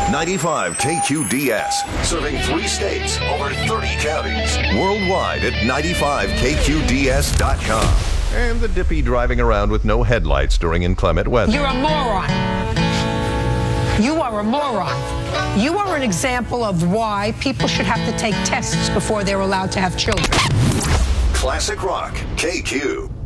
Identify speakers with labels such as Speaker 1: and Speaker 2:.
Speaker 1: 95 KQDS, serving 3 states, over 30 counties. Worldwide at 95KQDS.com. And the dippy driving around with no headlights during inclement weather.
Speaker 2: You're a moron. You are a moron. You are an example of why people should have to take tests before they're allowed to have children.
Speaker 1: Classic Rock, KQ.